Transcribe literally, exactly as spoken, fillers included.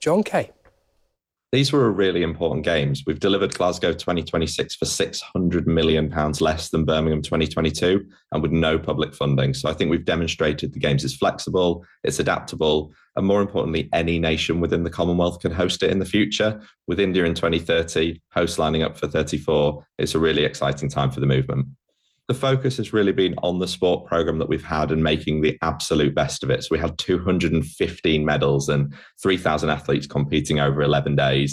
John Kay. These were really important games. We've delivered Glasgow twenty twenty-six for six hundred million pounds less than Birmingham twenty twenty-two and with no public funding. So I think we've demonstrated the games is flexible, it's adaptable, and more importantly, any nation within the Commonwealth can host it in the future. With India in twenty thirty, hosts lining up for thirty-four, it's a really exciting time for the movement. The focus has really been on the sport program that we've had and making the absolute best of it. So we had two hundred fifteen medals and three thousand athletes competing over eleven days.